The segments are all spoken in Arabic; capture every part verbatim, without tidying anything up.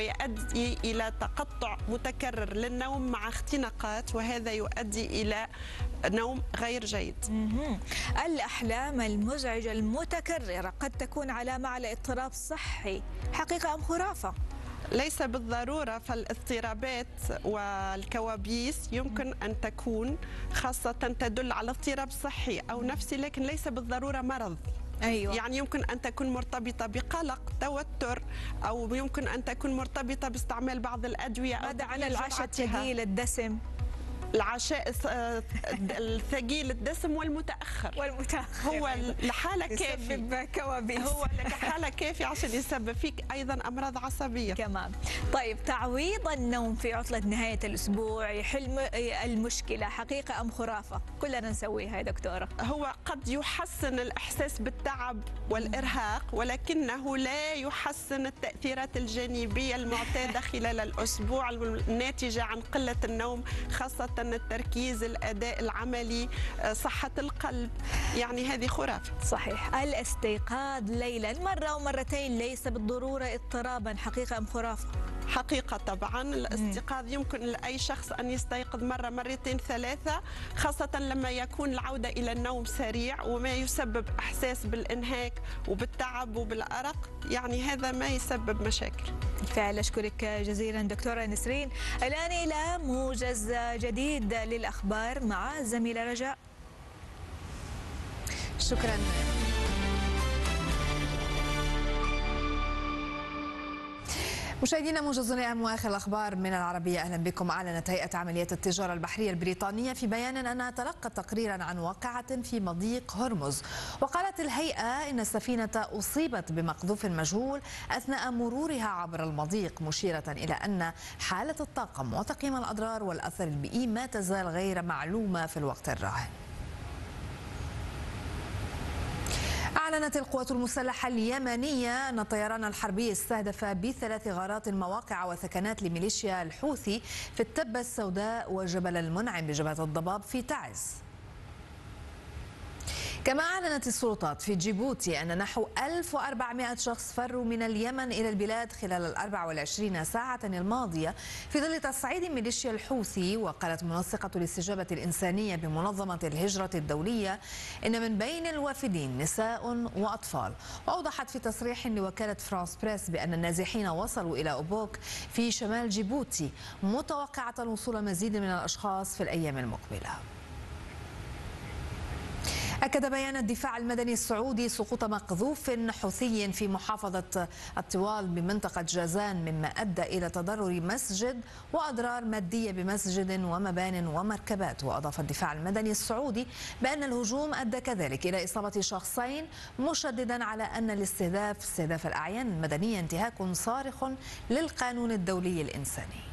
يؤدي إلى تقطع متكرر للنوم مع اختناقات، وهذا يؤدي إلى نوم غير جيد. الأحلام المزعجة المتكررة قد تكون علامة على اضطراب صحي، حقيقة أم خرافة؟ ليس بالضرورة، فالاضطرابات والكوابيس يمكن أن تكون خاصة تدل على اضطراب صحي أو نفسي، لكن ليس بالضرورة مرض. أيوة. يعني يمكن أن تكون مرتبطة بقلق، توتر، أو يمكن أن تكون مرتبطة باستعمال بعض الأدوية. ماذا عن العشاء الثقيل الدسم؟ العشاء الثقيل الدسم والمتأخر والمتأخر هو الحالة كافية، يسبب كوابيس، هو لك حالة كافية عشان يسبب فيك أيضا أمراض عصبية كمان. طيب، تعويض النوم في عطلة نهاية الأسبوع يحل المشكلة، حقيقة أم خرافة؟ كلنا نسويها يا دكتورة. هو قد يحسن الإحساس بالتعب والإرهاق، ولكنه لا يحسن التأثيرات الجانبية المعتادة خلال الأسبوع الناتجة عن قلة النوم، خاصة التركيز، الأداء العملي، صحة القلب. يعني هذه خرافة. صحيح. الاستيقاظ ليلا مرة ومرتين ليس بالضرورة اضطرابا، حقيقة أم خرافة؟ حقيقة طبعا. الاستيقاظ يمكن لأي شخص أن يستيقظ مرة مرتين ثلاثة، خاصة لما يكون العودة إلى النوم سريع وما يسبب إحساس بالإنهاك وبالتعب وبالأرق. يعني هذا ما يسبب مشاكل. بالفعل. أشكرك جزيلا دكتورة نسرين. الآن إلى موجز جديد للأخبار مع الزميلة رجاء. شكرا. مشاهدينا، موجز لأهم وآخر الأخبار من العربية، أهلا بكم. أعلنت هيئة عمليات التجارة البحرية البريطانية في بيان أنها تلقت تقريرا عن واقعة في مضيق هرمز، وقالت الهيئة إن السفينة أصيبت بمقذوف مجهول أثناء مرورها عبر المضيق، مشيرة إلى أن حالة الطاقم وتقييم الأضرار والأثر البيئي ما تزال غير معلومة في الوقت الراهن. أعلنت القوات المسلحة اليمنية أن الطيران الحربي استهدف بثلاث غارات مواقع وثكنات لميليشيا الحوثي في التبة السوداء وجبل المنعم بجبهة الضباب في تعز. كما أعلنت السلطات في جيبوتي أن نحو ألف وأربعمائة شخص فروا من اليمن إلى البلاد خلال الأربع والعشرين ساعة الماضية في ظل تصعيد ميليشيا الحوثي. وقالت منسقة الاستجابة الإنسانية بمنظمة الهجرة الدولية إن من بين الوافدين نساء وأطفال. وأوضحت في تصريح لوكالة فرانس بريس بأن النازحين وصلوا إلى أوبوك في شمال جيبوتي، متوقعة وصول مزيد من الأشخاص في الأيام المقبلة. أكد بيان الدفاع المدني السعودي سقوط مقذوف حوثي في محافظة الطوال بمنطقة جازان، مما أدى إلى تضرر مسجد وأضرار مادية بمسجد ومبان ومركبات. وأضاف الدفاع المدني السعودي بأن الهجوم أدى كذلك إلى إصابة شخصين، مشددا على أن الاستهداف استهداف الأعيان المدنية انتهاك صارخ للقانون الدولي الإنساني.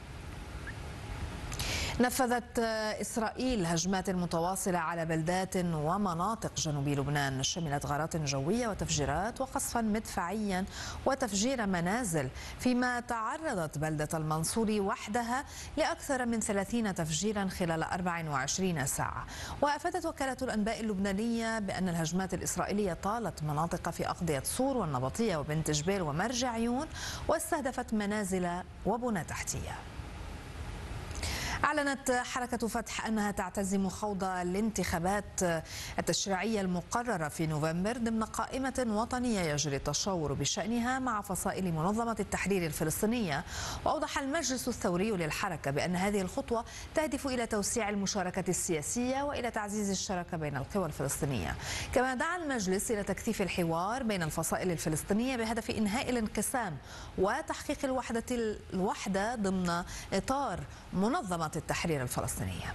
نفذت إسرائيل هجمات متواصلة على بلدات ومناطق جنوب لبنان، شملت غارات جوية وتفجيرات وقصفا مدفعيا وتفجير منازل، فيما تعرضت بلدة المنصوري وحدها لأكثر من ثلاثين تفجيرا خلال أربع وعشرين ساعة. وأفادت وكالة الأنباء اللبنانية بأن الهجمات الإسرائيلية طالت مناطق في أقضية صور والنبطية وبنت جبيل ومرج عيون، واستهدفت منازل وبنى تحتية. أعلنت حركة فتح أنها تعتزم خوض الانتخابات التشريعية المقررة في نوفمبر ضمن قائمة وطنية يجري التشاور بشأنها مع فصائل منظمة التحرير الفلسطينية. وأوضح المجلس الثوري للحركة بأن هذه الخطوة تهدف إلى توسيع المشاركة السياسية وإلى تعزيز الشراكة بين القوى الفلسطينية. كما دعا المجلس إلى تكثيف الحوار بين الفصائل الفلسطينية بهدف إنهاء الانقسام وتحقيق الوحدة الوحدة ضمن إطار منظمة التحرير الفلسطينية.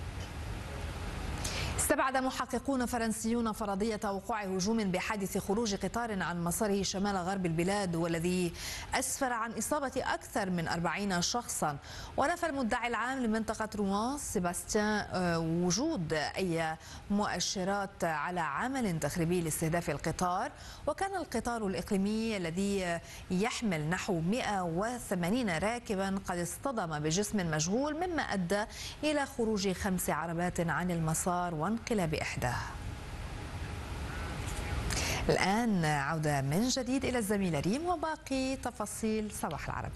استبعد محققون فرنسيون فرضية وقوع هجوم بحادث خروج قطار عن مساره شمال غرب البلاد، والذي أسفر عن إصابة أكثر من أربعين شخصا. ونفى المدعي العام لمنطقة روان سيباستيان وجود أي مؤشرات على عمل تخريبي لاستهداف القطار. وكان القطار الإقليمي الذي يحمل نحو مئة وثمانين راكبا قد اصطدم بجسم مجهول، مما أدى إلى خروج خمس عربات عن المسار وانقلاب إحداها. الآن عودة من جديد إلى الزميلة ريم وباقي تفاصيل صباح العربي.